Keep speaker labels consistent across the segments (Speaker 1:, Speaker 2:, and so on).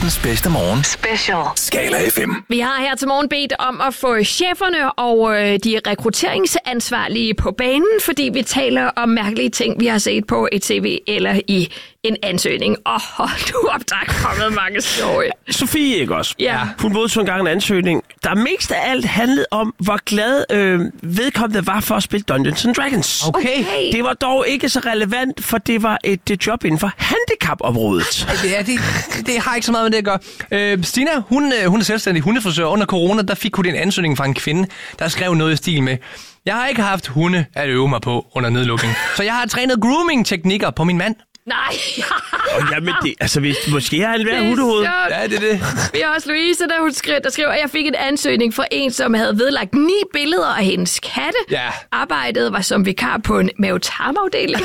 Speaker 1: verdens bedste morgen.
Speaker 2: Special.
Speaker 1: Skala FM.
Speaker 3: Vi har her til morgen bedt om at få cheferne og de rekrutteringsansvarlige på banen, fordi vi taler om mærkelige ting, vi har set på et tv eller i en ansøgning. Hold nu op, der er kommet mange sjove.
Speaker 4: Sofie, ikke også?
Speaker 3: Ja.
Speaker 4: Hun modtog engang en ansøgning, der mest af alt handlede om, hvor glad vedkommende var for at spille Dungeons & Dragons.
Speaker 5: Okay.
Speaker 4: Det var dog ikke så relevant, for det var et job inden for handicapområdet.
Speaker 5: Det har ikke så meget med det at gøre. Stina, hun er selvstændig hundefrisør. Under corona, der fik hun en ansøgning fra en kvinde, der skrev noget i stil med: jeg har ikke haft hunde at øve mig på under nedlukning, så jeg har trænet grooming-teknikker på min mand.
Speaker 3: Nej.
Speaker 4: Jamen, måske har han været hundehoved.
Speaker 5: Ja, det er det.
Speaker 3: Vi har også Louise, der skriver, at jeg fik en ansøgning fra en, som havde vedlagt 9 billeder af hendes katte.
Speaker 5: Ja.
Speaker 3: Arbejdet var som vikar på en mavetarmafdeling.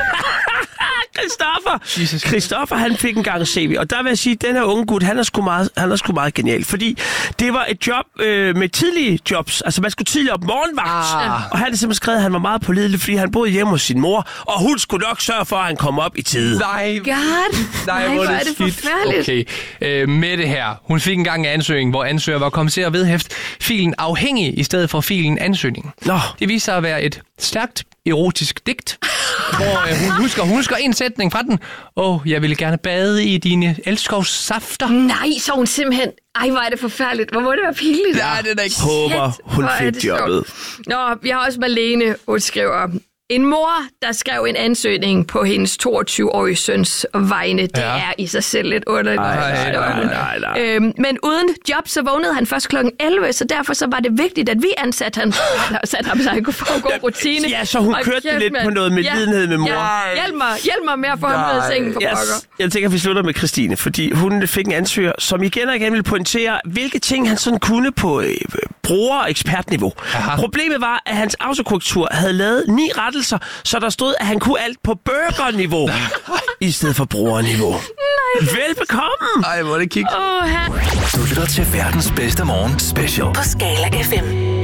Speaker 4: Christoffer, han fik engang et CV, og der vil jeg sige, at den her unge gut, han er sgu meget genial, fordi det var et job med tidlige jobs, altså man skulle tidligt op morgenvagt, og han har simpelthen skrevet, at han var meget pålidelig, fordi han boede hjemme hos sin mor, og hun skulle nok sørge for, at han kom op i tide.
Speaker 5: Nej,
Speaker 3: hvor er det forfærdeligt.
Speaker 5: Okay, Mette her, hun fik engang en ansøgning, hvor ansøger var kommet til at vedhæfte filen afhængig i stedet for filen ansøgning.
Speaker 4: Nå.
Speaker 5: Det viste sig at være et stærkt erotisk digt, hvor hun husker en sætning fra den. Jeg ville gerne bade i dine elskovssafter.
Speaker 3: Nej, så hun simpelthen... Ej, hvor er det forfærdeligt. Hvor må det være pinligt?
Speaker 5: Ja, det er ikke.
Speaker 4: Håber, hun fik jobbet.
Speaker 3: Nå, vi har også Marlene, hun skriver... En mor, der skrev en ansøgning på hendes 22-årige søns vegne, det er i sig selv lidt underligt.
Speaker 4: Nej.
Speaker 3: Men uden job, så vågnede han først kl. 11, så derfor så var det vigtigt, at vi ansatte ham, så han kunne få en god rutine.
Speaker 4: Ja, så hun kørte lidt på noget med lidenhed med mor.
Speaker 3: Ja, hjælp mig med at få ham ud af sengen for pokker.
Speaker 4: Jeg tænker, at vi slutter med Christine, fordi hun fik en ansøger, som igen og igen ville pointere, hvilke ting han sådan kunne på bruger- og ekspertniveau. Problemet var, at hans autokorrektur havde lavet 9 rettelser, så der stod, at han kunne alt på burgerniveau i stedet for brugerniveau. Velbekomme!
Speaker 5: Ej, hvor er det kigge.
Speaker 1: Du lytter til verdens bedste morgen special
Speaker 2: På Skala FM.